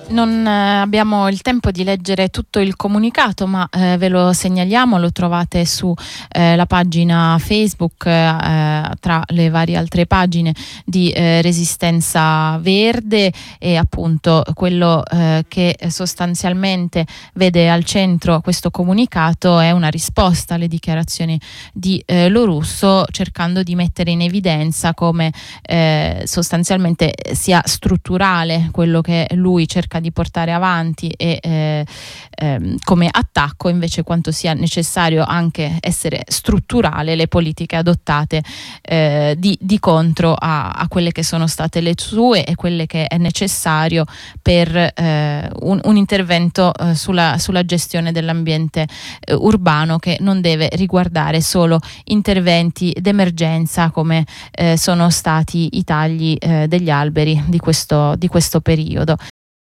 Non abbiamo il tempo di leggere tutto il comunicato, ma ve lo segnaliamo, lo trovate su la pagina Facebook tra le varie altre pagine di Resistenza Verde, e appunto quello che sostanzialmente vede al centro questo comunicato è una risposta alle dichiarazioni di Lo Russo, cercando di mettere in evidenza come sostanzialmente sia strutturale quello che lui cerca di portare avanti e come attacco, invece quanto sia necessario anche essere strutturale le politiche adottate di contro a quelle che sono state le sue e quelle che è necessario per un intervento sulla gestione dell'ambiente urbano, che non deve riguardare solo interventi d'emergenza come sono stati i tagli degli alberi di questo periodo.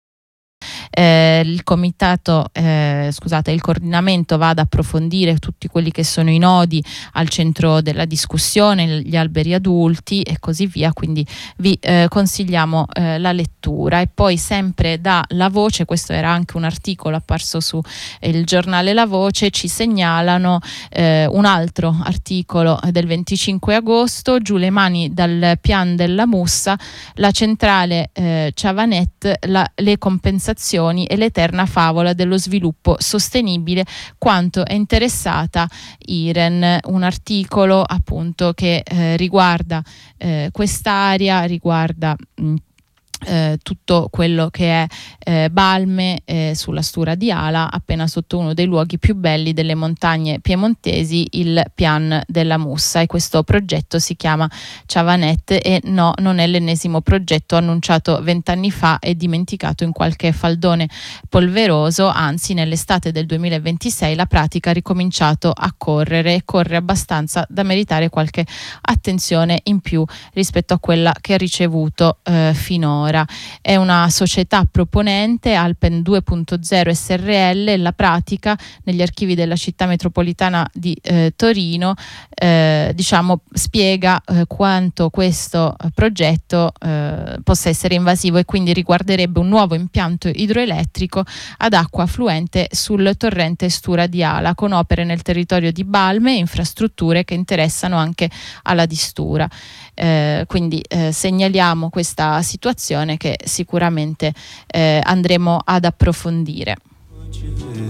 Il comitato, il coordinamento va ad approfondire tutti quelli che sono i nodi al centro della discussione, gli alberi adulti e così via, quindi vi consigliamo la lettura. E poi sempre da La Voce, questo era anche un articolo apparso su il giornale La Voce, ci segnalano un altro articolo del 25 agosto, giù le mani dal pian della Mussa, la centrale Ciavanet, le compensazioni e l'eterna favola dello sviluppo sostenibile, quanto è interessata Iren. Un articolo appunto che riguarda quest'area, riguarda tutto quello che è Balme sulla Stura di Ala, appena sotto uno dei luoghi più belli delle montagne piemontesi, il Pian della Mussa, e questo progetto si chiama Ciavanet e no, non è l'ennesimo progetto annunciato 20 anni fa e dimenticato in qualche faldone polveroso, anzi nell'estate del 2026 la pratica ha ricominciato a correre e corre abbastanza da meritare qualche attenzione in più rispetto a quella che ha ricevuto finora. È una società proponente, Alpen 2.0 SRL. La pratica negli archivi della città metropolitana di Torino spiega quanto questo progetto possa essere invasivo e quindi riguarderebbe un nuovo impianto idroelettrico ad acqua affluente sul torrente Stura di Ala, con opere nel territorio di Balme e infrastrutture che interessano anche alla di Stura. Quindi segnaliamo questa situazione che sicuramente andremo ad approfondire.